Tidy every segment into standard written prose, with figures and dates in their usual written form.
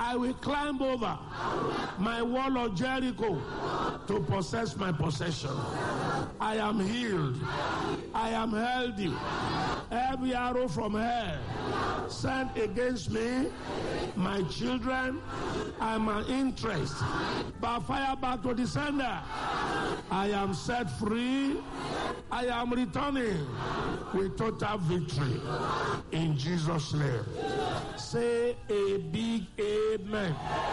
I will climb over my wall of Jericho to possess my possession. I am healed. I am healthy. Every arrow from hell sent against me, my children, and my interest, by fire back to the sender. I am set free. I am returning with total victory. In Jesus' name. Say a big amen.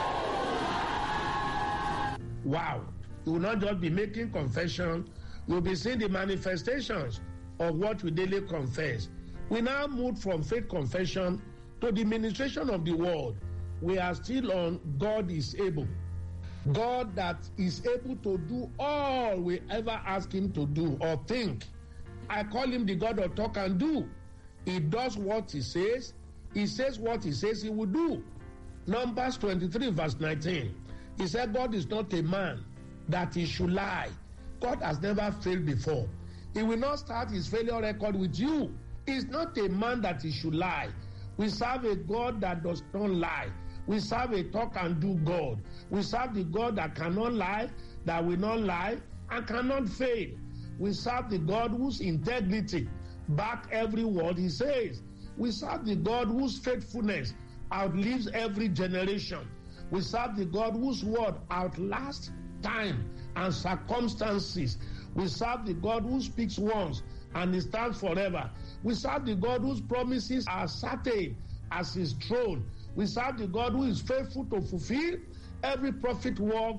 Wow. You will not just be making confession, you will be seeing the manifestations of what we daily confess. We now move from faith confession to the ministration of the word. We are still on God is able. God that is able to do all we ever ask him to do or think. I call him the God of talk and do. He does what he says. He says what he says he will do. Numbers 23 verse 19. He said God is not a man that he should lie. God has never failed before. He will not start his failure record with you. He is not a man that he should lie. We serve a God that does not lie. We serve a talk and do God. We serve the God that cannot lie, that will not lie, and cannot fail. We serve the God whose integrity back every word he says. We serve the God whose faithfulness outlives every generation. We serve the God whose word outlasts time and circumstances. We serve the God who speaks once and he stands forever. We serve the God whose promises are certain as his throne. We serve the God who is faithful to fulfill every prophetic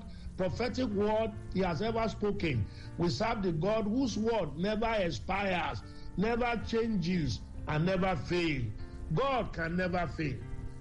word he has ever spoken. We serve the God whose word never expires, never changes, and never fails. God can never fail.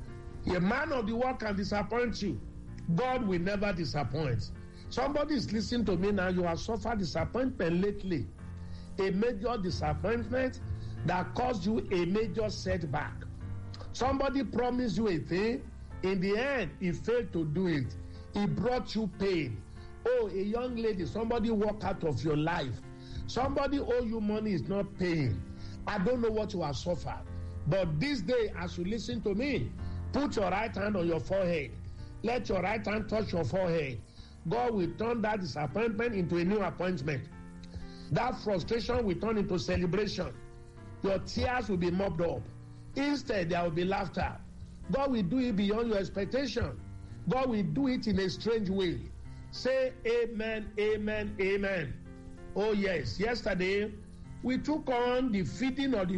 A man of the world can disappoint you. God will never disappoint. Somebody is listening to me now. You have suffered disappointment lately. A major disappointment that caused you a major setback. Somebody promised you a thing. In the end, he failed to do it. He brought you pain. Oh, a young lady, somebody walked out of your life. Somebody owe you money is not paying. I don't know what you have suffered. But this day, as you listen to me, put your right hand on your forehead. Let your right hand touch your forehead. God will turn that disappointment into a new appointment. That frustration will turn into celebration. Your tears will be mopped up. Instead, there will be laughter. God will do it beyond your expectation. God will do it in a strange way. Say amen, amen, amen. Oh yes, yesterday we took on the feeding of the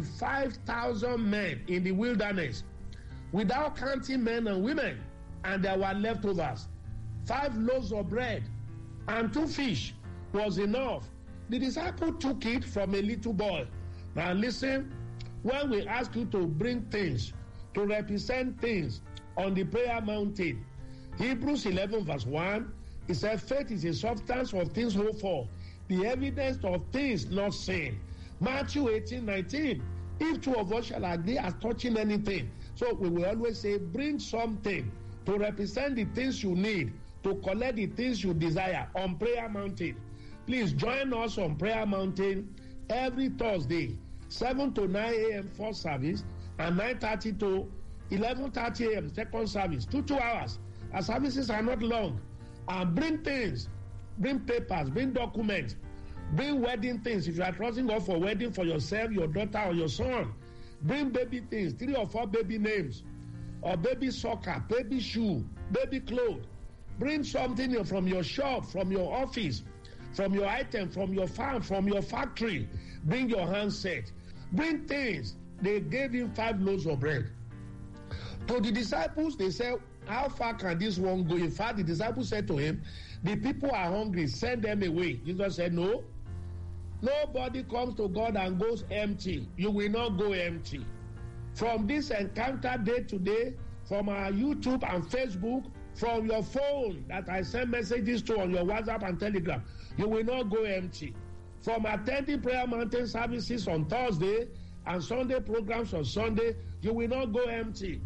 5,000 men in the wilderness without counting men and women, and there were leftovers. 5 loaves of bread and 2 fish was enough. The disciple took it from a little boy. Now listen, when we ask you to bring things, to represent things on the prayer mountain, Hebrews 11 verse 1, it says faith is a substance of things hoped for, the evidence of things not seen. Matthew 18:19, if 2 of us shall agree as touching anything. So we will always say bring something to represent the things you need, to collect the things you desire on prayer mountain. Please join us on prayer mountain every Thursday, 7 to 9 a.m. first service and 9:30 to 11:30 a.m. second service. 2 hours. Our services are not long. And bring things, bring papers, bring documents, bring wedding things. If you are trusting God for wedding for yourself, your daughter, or your son, bring baby things, 3 or 4 baby names, or baby soccer, baby shoe, baby clothes. Bring something from your shop, from your office, from your item, from your farm, from your factory. Bring your handset. Bring things. They gave him 5 loaves of bread. To the disciples, they said, how far can this one go? In fact, the disciples said to him, the people are hungry, send them away. Jesus said, no. Nobody comes to God and goes empty. You will not go empty. From this encounter day to day, from our YouTube and Facebook, from your phone that I send messages to on your WhatsApp and Telegram, you will not go empty. From attending prayer mountain services on Thursday and Sunday programs on Sunday, you will not go empty.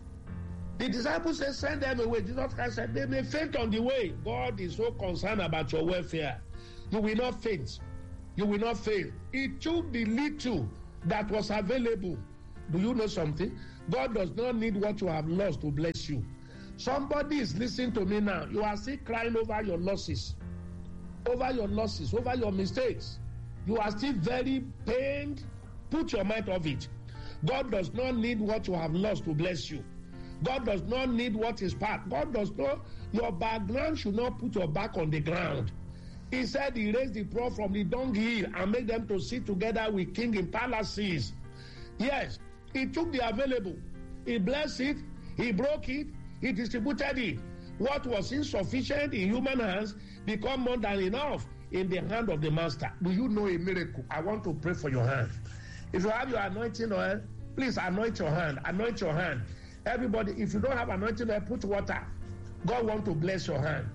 The disciples said, send them away. Jesus Christ said, they may faint on the way. God is so concerned about your welfare. You will not faint. You will not fail. It took the little that was available. Do you know something? God does not need what you have lost to bless you. Somebody is listening to me now. You are still crying over your losses, over your mistakes. You are still very pained. Put your mind off it. God does not need what you have lost to bless you. God does not need what is past. God does not. Your background should not put your back on the ground. He said he raised the poor from the dunghill and made them to sit together with king in palaces. Yes, he took the available. He blessed it. He broke it. He distributed it. What was insufficient in human hands become more than enough in the hand of the master. Do you know a miracle? I want to pray for your hand. If you have your anointing oil, please anoint your hand. Anoint your hand. Everybody, if you don't have anointing oil, put water. God wants to bless your hand.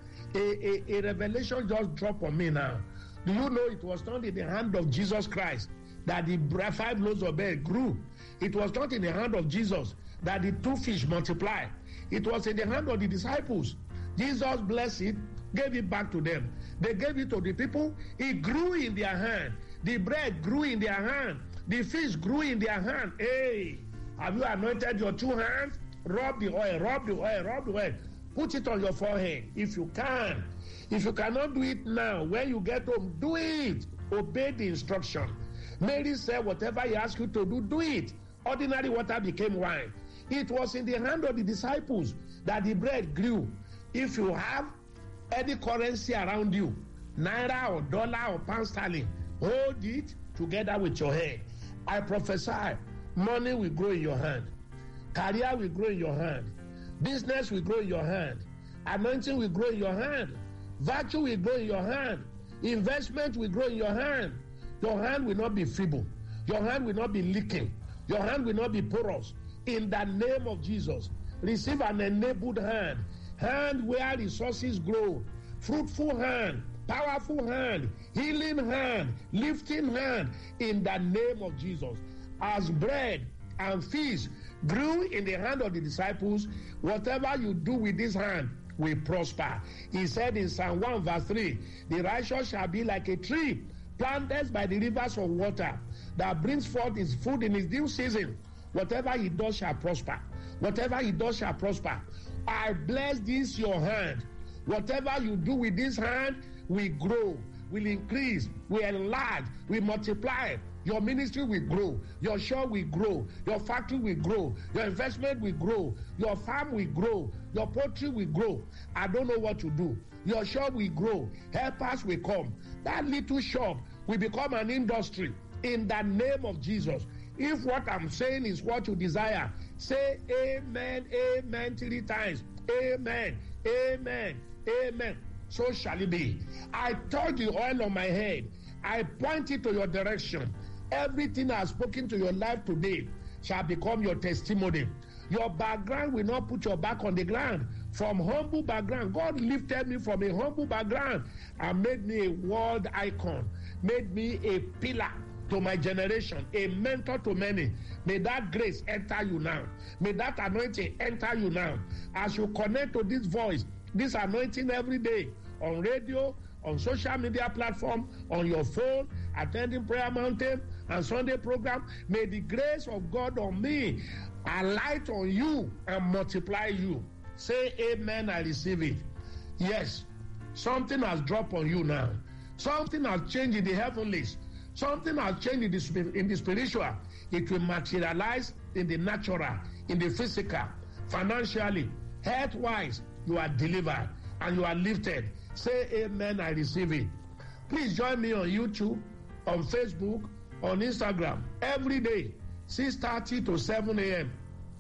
A revelation just dropped on me now. Do you know it was not in the hand of Jesus Christ that the 5 loaves of bread grew? It was not in the hand of Jesus that the 2 fish multiplied. It was in the hand of the disciples. Jesus blessed it, gave it back to them. They gave it to the people. It grew in their hand. The bread grew in their hand. The fish grew in their hand. Hey, have you anointed your 2 hands? Rub the oil, rub the oil, rub the oil. Put it on your forehead if you can. If you cannot do it now, when you get home, do it. Obey the instruction. Mary said, whatever he asked you to do, do it. Ordinary water became wine. It was in the hand of the disciples that the bread grew. If you have any currency around you, naira or dollar or pound sterling, hold it together with your head. I prophesy, money will grow in your hand. Career will grow in your hand. Business will grow in your hand. Anointing will grow in your hand. Virtue will grow in your hand. Investment will grow in your hand. Your hand will not be feeble. Your hand will not be leaking. Your hand will not be porous. In the name of Jesus, receive an enabled hand. Hand where resources grow. Fruitful hand. Powerful hand. Healing hand. Lifting hand. In the name of Jesus. As bread and fish grew in the hand of the disciples, whatever you do with this hand will prosper. He said in Psalm 1 verse 3, the righteous shall be like a tree planted by the rivers of water that brings forth his food in his due season. Whatever he does shall prosper. Whatever he does shall prosper. I bless this your hand. Whatever you do with this hand will grow, will increase, will enlarge, will multiply. Your ministry will grow. Your shop will grow. Your factory will grow. Your investment will grow. Your farm will grow. Your poultry will grow. I don't know what to do. Your shop will grow. Helpers will come. That little shop will become an industry in the name of Jesus. If what I'm saying is what you desire, say amen, amen 3 times. Amen, amen, amen. So shall it be. I touch the oil on my head. I point it to your direction. Everything I have spoken to your life today shall become your testimony. Your background will not put your back on the ground. From humble background, God lifted me from a humble background and made me a world icon, made me a pillar to my generation, a mentor to many. May that grace enter you now. May that anointing enter you now. As you connect to this voice, this anointing every day, on radio, on social media platform, on your phone, attending Prayer Mountain and Sunday program, may the grace of God on me alight on you and multiply you. Say amen, I receive it. Yes, something has dropped on you now. Something has changed in the heavenlies. Something has changed in the spiritual. It will materialize in the natural, in the physical, financially, health-wise. You are delivered and you are lifted. Say amen, I receive it. Please join me on YouTube, on Facebook, on Instagram, every day, 6:30 to 7 a.m.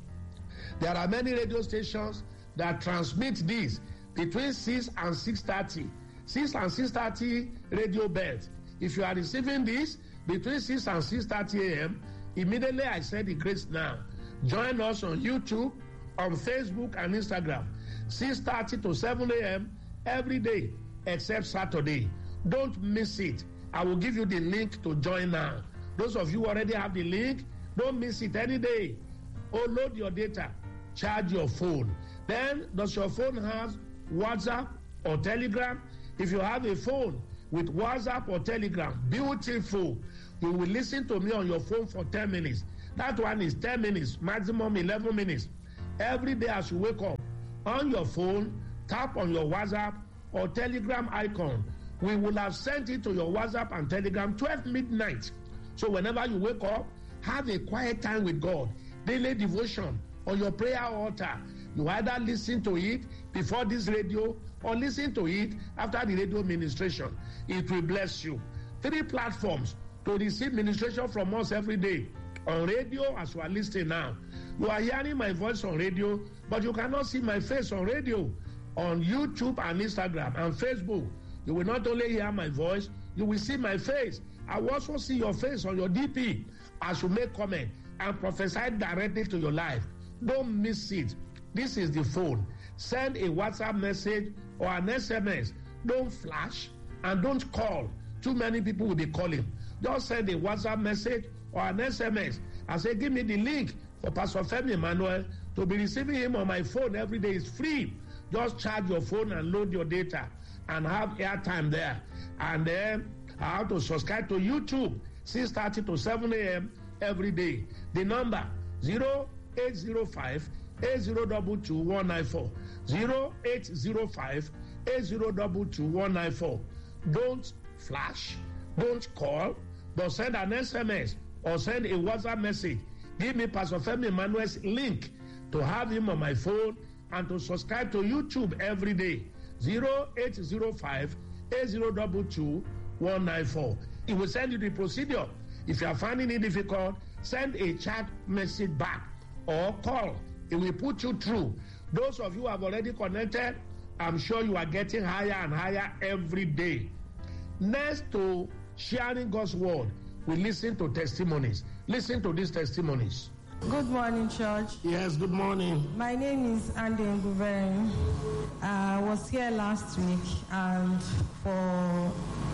There are many radio stations that transmit this between 6 and 6:30. 6 and 6:30 radio bells. If you are receiving this between 6 and 6:30 a.m., immediately I say the grace now. Join us on YouTube, on Facebook and Instagram, 6:30 to 7 a.m. every day except Saturday. Don't miss it. I will give you the link to join now. Those of you who already have the link, don't miss it any day. Oh, load your data, charge your phone. Then, does your phone have WhatsApp or Telegram? If you have a phone with WhatsApp or Telegram, beautiful. You will listen to me on your phone for 10 minutes. That one is 10 minutes, maximum 11 minutes. Every day as you wake up, on your phone, tap on your WhatsApp or Telegram icon. We will have sent it to your WhatsApp and Telegram 12 midnight. So whenever you wake up, have a quiet time with God. Daily devotion on your prayer altar. You either listen to it before this radio or listen to it after the radio ministration. It will bless you. 3 platforms to receive ministration from us every day. On radio, as you are listening now. You are hearing my voice on radio, but you cannot see my face on radio. On YouTube and Instagram and Facebook, you will not only hear my voice, you will see my face. I will also see your face on your DP as you make comment and prophesy directly to your life. Don't miss it. This is the phone. Send a WhatsApp message or an SMS. Don't flash and don't call. Too many people will be calling. Just send a WhatsApp message or an SMS and say, give me the link for Pastor Femi Emmanuel to be receiving him on my phone every day. It's free. Just charge your phone and load your data and have airtime there. And then I have to subscribe to YouTube 6:30 to 7 a.m. every day. The number 0805 8022 194 0805 8022 194. Don't flash, don't call, but send an SMS or send a WhatsApp message. Give me Pastor Femi Emmanuel's link to have him on my phone and to subscribe to YouTube every day. 0805 8022 194. It will send you the procedure. If you are finding it difficult, send a chat message back or call. It will put you through. Those of you who have already connected, I'm sure you are getting higher and higher every day. Next to sharing God's word, we listen to testimonies. Listen to these testimonies. Good morning, church. Yes, good morning. My name is Andy Nguberen. I was here last week and for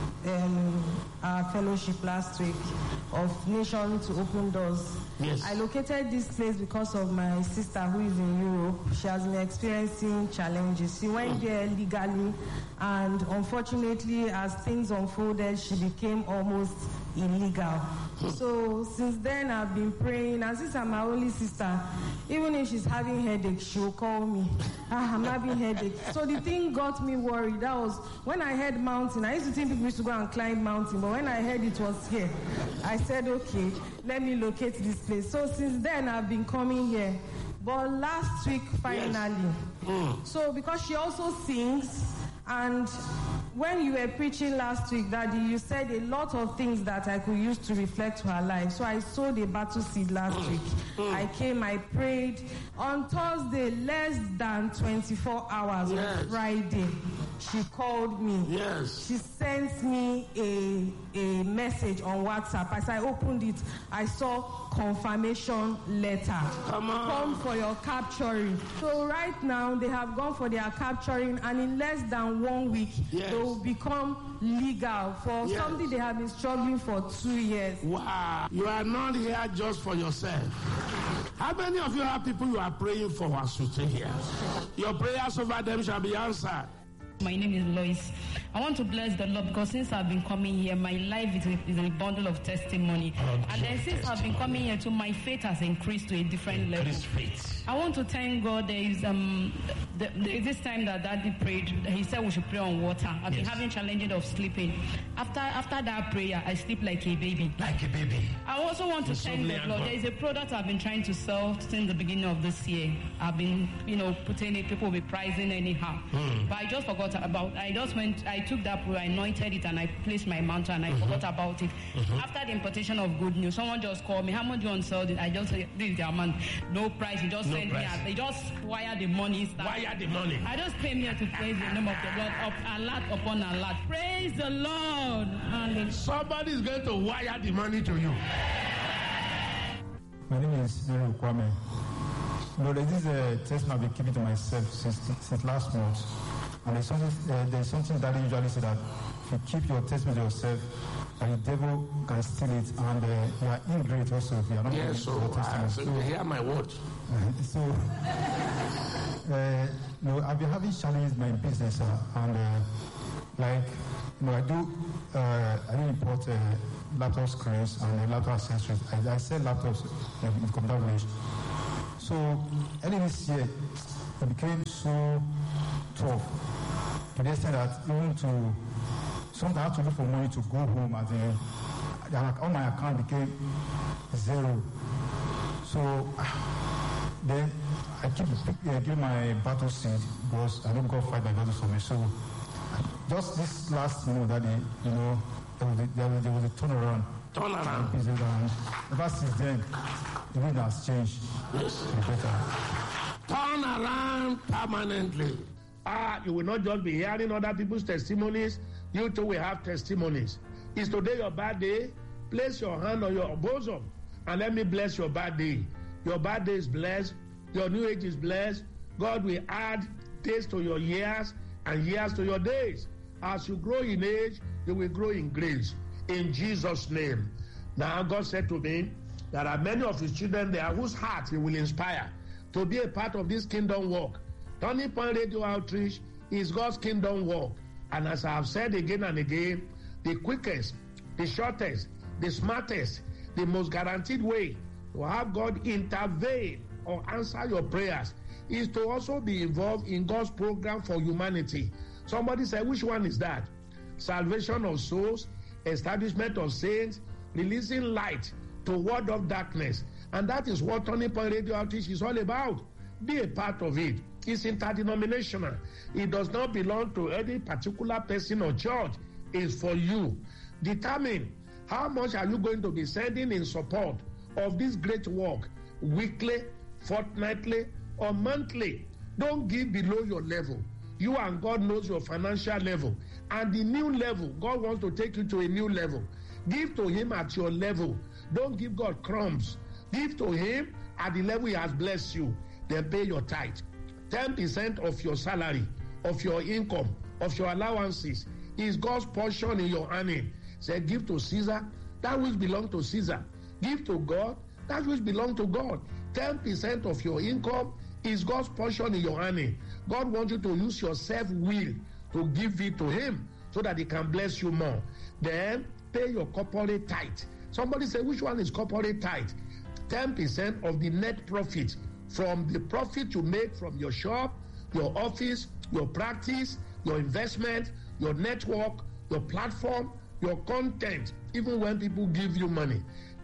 our fellowship last week of Nation to Open Doors. Yes. I located this place because of my sister who is in Europe. She has been experiencing challenges. She went there legally, and unfortunately, as things unfolded, she became almost illegal. So since then, I've been praying, and since I'm my only sister, even if she's having headache, she'll call me. I'm having headache. So the thing got me worried. That was when I heard mountain. I used to think people used to go and climb mountain, but when I heard it was here, I said, okay, let me locate this place. So since then, I've been coming here. But last week, finally. Yes. So because she also sings, and when you were preaching last week, Daddy, you said a lot of things that I could use to reflect her life. So I sowed a battle seed last week. I came, I prayed. On Thursday, less than 24 hours on Friday, she called me. Yes. She sent me a message on WhatsApp. As I opened it, I saw confirmation letter. Come for your capturing. So right now, they have gone for their capturing, and in less than 1 week, they will become legal for something they have been struggling for 2 years. Wow. You are not here just for yourself. How many of you have people you are praying for as you stay here? Your prayers over them shall be answered. My name is Lois. I want to bless the Lord because since I've been coming here, my life is a bundle of testimony. And then since I've been coming here too, my faith has increased to a different level. I want to thank God. There is this time that Daddy prayed, he said we should pray on water. I've been having challenges of sleeping. After that prayer, I sleep like a baby. Like a baby. I also want to thank the Lord. There is a product I've been trying to sell since the beginning of this year. I've been, putting it, people will be pricing anyhow. But I just forgot about I took that product, I anointed it, and I placed my mantle, and I forgot about it. After the importation of Good News, someone just called me, how much do you want to sell it? I just said, this is the amount. No price. He just sent me, they just wire the money. Wire the money. I just came here to praise the name of the Lord, of alert upon alert. Praise the Lord. And somebody is going to wire the money to you. My name is Nero Kwame. This is a testimony I've been keeping to myself since last month. And there's something that usually say that if you keep your testimony to yourself, and the devil can steal it, and you are ingrate also if you are not so you hear my word. I've been having challenges in my business, and I do import laptop screens and laptop accessories. I sell laptops in computer village. So early this year, it became so tough. To the extent that even to sometimes I have to look for money to go home, as all my account became zero. So then I keep giving my battle seed because I don't go fight my battle for me. So just this last Daddy, there was a turnaround. And ever since then, the wind has changed. Yes. Better. Turn around permanently. You will not just be hearing other people's testimonies. You too will have testimonies. Is today your bad day? Place your hand on your bosom and let me bless your bad day. Your bad day is blessed. Your new age is blessed. God will add days to your years and years to your days. As you grow in age, you will grow in grace. In Jesus' name. Now God said to me, there are many of his children there whose heart he will inspire to be a part of this kingdom work. Turning Point Radio Outreach is God's kingdom work. And as I have said again and again, the quickest, the shortest, the smartest, the most guaranteed way to have God intervene or answer your prayers is to also be involved in God's program for humanity. Somebody said, which one is that? Salvation of souls, establishment of saints, releasing light to ward off darkness. And that is what Turning Point Radio Outreach is all about. Be a part of it. It's interdenominational. It does not belong to any particular person or church. It's for you. Determine how much are you going to be sending in support of this great work, weekly, fortnightly, or monthly. Don't give below your level. You and God knows your financial level. And the new level, God wants to take you to a new level. Give to him at your level. Don't give God crumbs. Give to him at the level he has blessed you. Then pay your tithe. 10% of your salary, of your income, of your allowances is God's portion in your earning. Say, give to Caesar that which belongs to Caesar. Give to God that which belongs to God. 10% of your income is God's portion in your earning. God wants you to use your self-will to give it to him so that he can bless you more. Then pay your corporate tithe. Somebody say, which one is corporate tithe? 10% of the net profit from the profit you make from your shop, your office, your practice, your investment, your network, your platform, your content, even when people give you money.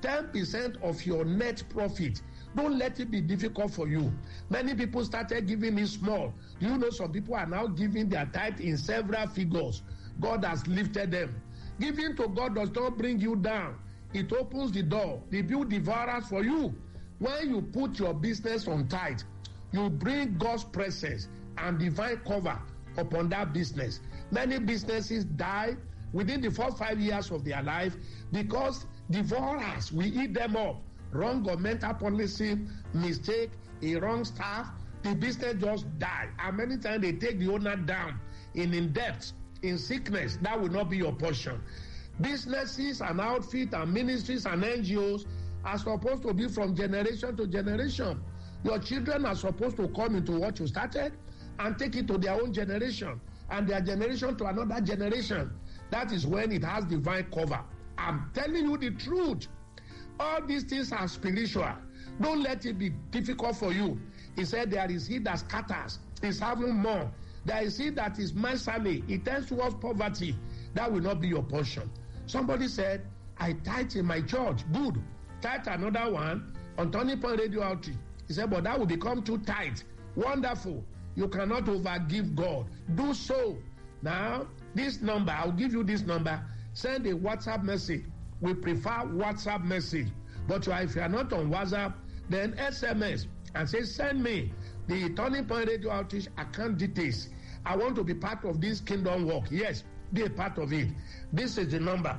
10% of your net profit. Don't let it be difficult for you. Many people started giving it small. Do you know some people are now giving their tithe in several figures? God has lifted them. Giving to God does not bring you down. It opens the door. They build devourers for you. When you put your business on tithe, you bring God's presence and divine cover upon that business. Many businesses die within the first 5 years of their life because devourers will eat them up. Wrong governmental policy, mistake, a wrong staff, the business just die. And many times they take the owner down in debt, in sickness. That will not be your portion. Businesses and outfits and ministries and NGOs are supposed to be from generation to generation. Your children are supposed to come into what you started and take it to their own generation and their generation to another generation. That is when it has divine cover. I'm telling you the truth. All these things are spiritual. Don't let it be difficult for you. He said there is he that scatters, is having more. There is he that is miserly. It tends towards poverty. That will not be your portion. Somebody said, I tithe in my church. Good. Tithe another one on Turning Point Radio Outreach. He said, but that will become too tight. Wonderful. You cannot overgive God. Do so. Now, this number, I'll give you this number. Send a WhatsApp message. We prefer WhatsApp message. But if you are not on WhatsApp, then SMS and say, send me the Turning Point Radio Outreach account details. I want to be part of this kingdom work. Yes, be a part of it. This is the number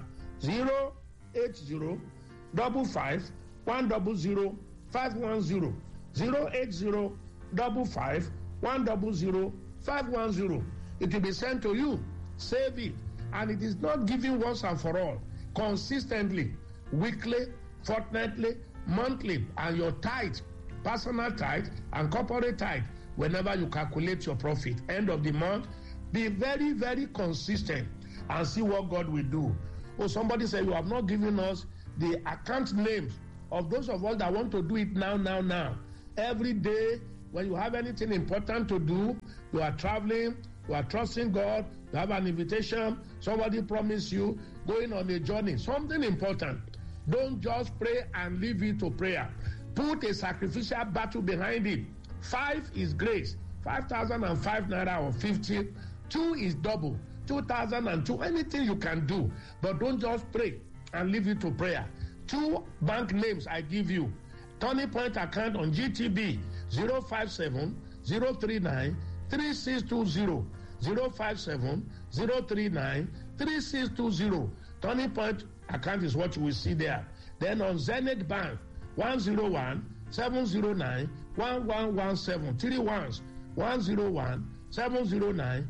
080 55 100 510 080 55 100 510. It will be sent to you. Save it. And it is not given once and for all. Consistently, weekly, fortnightly, monthly, and your tithe, personal tithe and corporate tithe, whenever you calculate your profit. End of the month, be very, very consistent and see what God will do. Oh, somebody said, you have not given us the account names of those of us that want to do it now. Every day when you have anything important to do, you are traveling, you are trusting God, you have an invitation, somebody promised you, going on a journey, something important. Don't just pray and leave it to prayer. Put a sacrificial battle behind it. 5 is grace, 5,005 naira or 50. 2 is double, 2,002. Anything you can do, but don't just pray and leave it to prayer. 2 bank names I give you. Turning Point account on GTB 057 039 3620 057 039 3620. Turning Point account is what you will see there. Then on Zenith Bank 101 709 1117 3 ones 101 709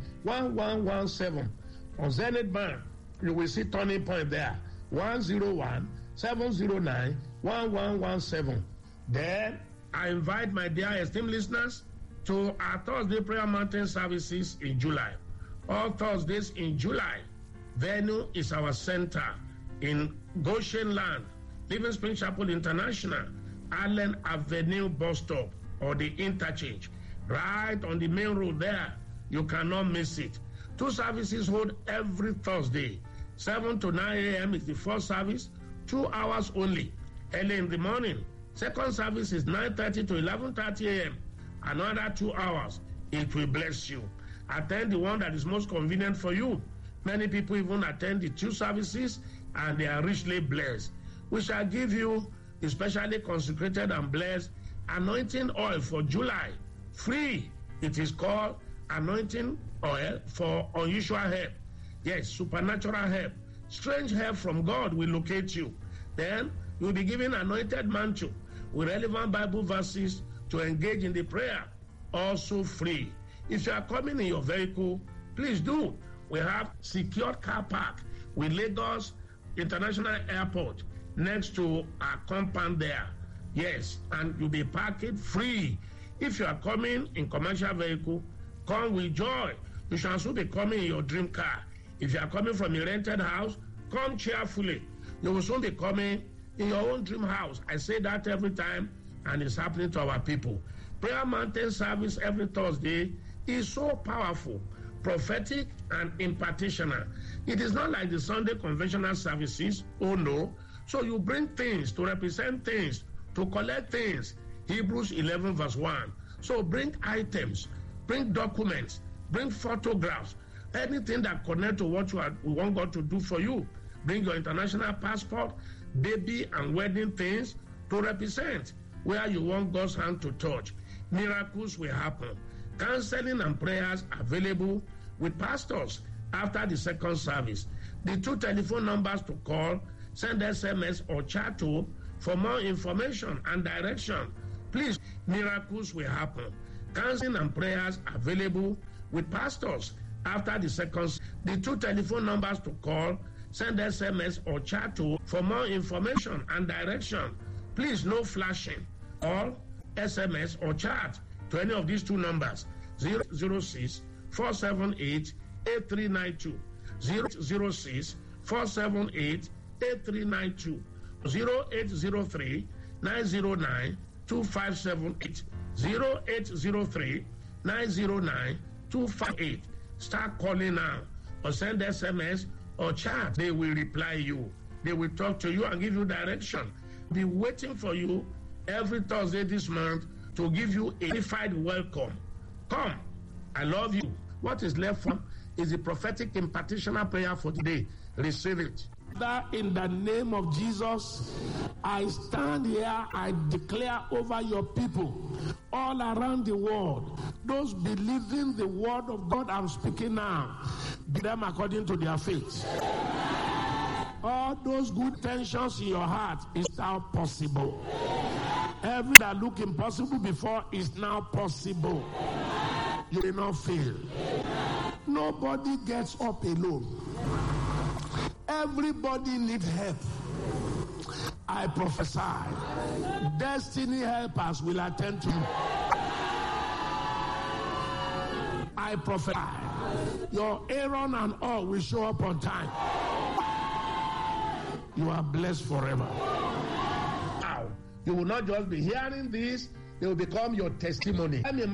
1117. On Zenith Bank you will see Turning Point there 101 709 1117. Then I invite my dear esteemed listeners to our Thursday Prayer Mountain services in July. All Thursdays in July, venue is our center in Goshen Land, Living Spring Chapel International, Allen Avenue bus stop or the interchange. Right on the main road there, you cannot miss it. 2 services hold every Thursday. 7 to 9 a.m. is the first service, 2 hours only. Early in the morning, second service is 9:30 to 11:30 a.m. Another 2 hours. It will bless you. Attend the one that is most convenient for you. Many people even attend the 2 services and they are richly blessed. We shall give you the specially consecrated and blessed anointing oil for July. Free. It is called anointing oil for unusual help. Yes, supernatural help. Strange help from God will locate you. Then you'll be given anointed mantle with relevant Bible verses to engage in the prayer. Also free. If you are coming in your vehicle, please do. We have secured car park with Lagos International Airport next to our compound there. Yes, and you'll be parking free. If you are coming in commercial vehicle, come with joy. You shall also be coming in your dream car. If you are coming from a rented house, come cheerfully. You will soon be coming in your own dream house. I say that every time, and it's happening to our people. Prayer Mountain service every Thursday is so powerful, prophetic, and impartitional. It is not like the Sunday conventional services. Oh no. So you bring things to represent things, to collect things. Hebrews 11 verse 1. So bring items, bring documents, bring photographs, anything that connect to what you want God to do for you. Bring your international passport, baby and wedding things to represent where you want God's hand to touch. Miracles will happen. Counseling and prayers available with pastors after the second service. The 2 telephone numbers to call, send SMS or chat to for more information and direction. Please, miracles will happen. Counseling and prayers available with pastors after the second. The 2 telephone numbers to call, send SMS or chat to for more information and direction. Please, no flashing. Call, SMS or chat to any of these 2 numbers. 006 478 8392. 006 478 8392. 0803 909 2578. 0803 909 258. Start calling now or send SMS or chat. They will reply you. They will talk to you and give you direction. Be waiting for you every Thursday this month to give you a unified welcome. Come. I love you. What is left from is the prophetic impartitional prayer for today. Receive it. Father, in the name of Jesus, I stand here, I declare over your people all around the world, those believing the word of God I'm speaking now, be them according to their faith. All those good tensions in your heart is now possible. Every that looked impossible before is now possible. You will not fail. Nobody gets up alone. Everybody needs help. I prophesy. Destiny helpers will attend to you. I prophesy. Your Aaron and all will show up on time. You are blessed forever. Now, you will not just be hearing this, they will become your testimony. I'm a